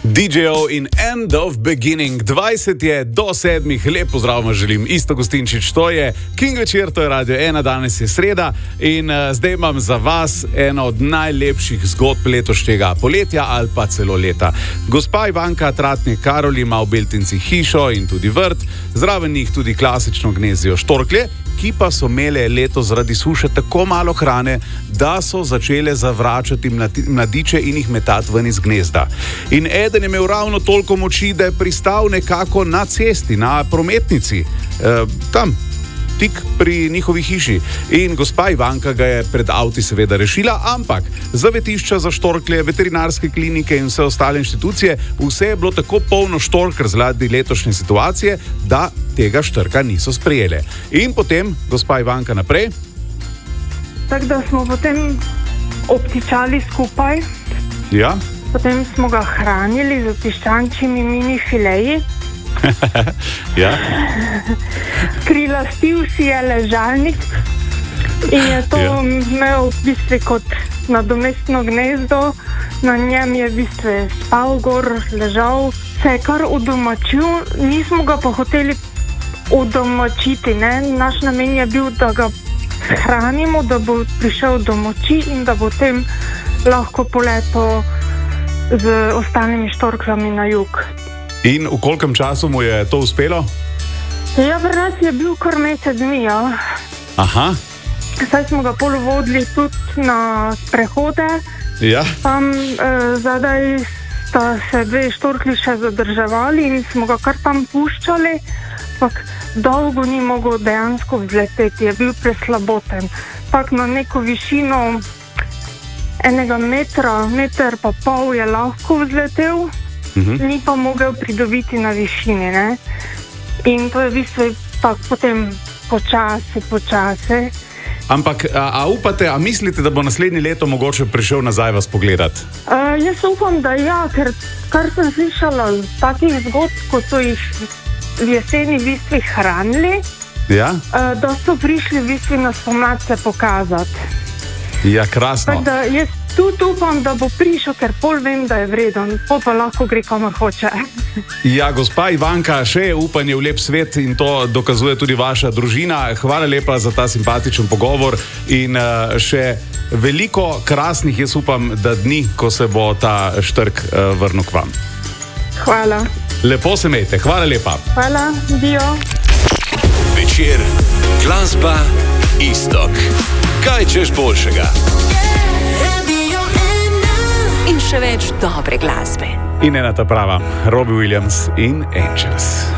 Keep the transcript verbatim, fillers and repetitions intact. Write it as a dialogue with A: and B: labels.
A: D J-ov in End of Beginning. dvajset je do sedmih, lep pozdrav vam želim. Isto Gostinčič, to je King večer, to je Radio ena, danes je sreda in uh, zdaj imam za vas eno od najlepših zgodb letošnjega poletja ali pa celo leta. Gospa Ivanka Tratnik-Karol ima v Beltinci hišo in tudi vrt, zraven njih tudi klasično gnezdijo štorklje, ki pa so imele leto zaradi suše tako malo hrane, da so začele zavračati mladiče in jih metati ven iz gnezda. In eden je imel ravno toliko moči, da je pristal nekako na cesti, na prometnici, e, tam, tik pri njihovi hiši. In gospa Ivanka ga je pred avti seveda rešila, ampak zavetišča za štorklje, veterinarske klinike in vse ostale inštitucije, vse je bilo tako polno štork zaradi letošnje situacije, da tega štrka niso sprejele. In potem gospa Ivanka naprej.
B: Tako da smo potem obtičali skupaj.
A: Ja.
B: Potem smo ga hranili z piščančjimi mini fileji.
A: Ja.
B: Prilastil si je ležalnik in je to ja. imel v bistvu kot nadomestno gnezdo. Na njem je v bistvu spal gor, ležal, se je kar udomačil. Nismo ga pa hoteli udomačiti, ne? Naš namen je bil, da ga hranimo, da bo prišel do moči in da bo tem lahko poletel z ostalimi štorkljami na jug.
A: In v kolkem času mu je to uspelo?
B: Ja, pri nas je bil kar mesec dni, ja.
A: Aha.
B: Saj smo ga pol vodili tudi na sprehode.
A: Ja.
B: Tam eh, zadaj sta se dve štorklji še zadrževali in smo ga kar tam puščali, ampak dolgo ni mogel dejansko vzleteti, je bil preslaboten. Tak na neko višino enega metra, meter pa pol je lahko vzletel, uh-huh. ni pa mogel pridobiti na višini, ne. In to je v bistvu tako potem počasi, počasi.
A: Ampak, a, a upate, a mislite, da bo naslednje leto mogoče prišel nazaj vas pogledat?
B: Uh, jaz upam, da ja, ker kar sem slišala takih zgodb, ko so jih v jeseni v bistvu hranili,
A: ja?
B: uh, da so prišli v bistvu na spomlad se pokazati.
A: Ja, krasno.
B: Tako da jaz tudi upam, da bo prišel, ker pol vem, da je vreden, pol pa lahko gre kamor hoče.
A: Ja, gospa Ivanka, še je upanje v lep svet in to dokazuje tudi vaša družina. Hvala lepa za ta simpatičen pogovor in uh, še veliko krasnih, jaz upam, da dni, ko se bo ta štrk uh, vrnil k vam.
B: Hvala.
A: Lepo se imejte, hvala lepa.
B: Hvala, dio.
C: Večer, glasba, istok. Kaj češ boljšega?
D: In še več dobre glasbe.
A: In ena ta prava, Robbie Williams in Angels.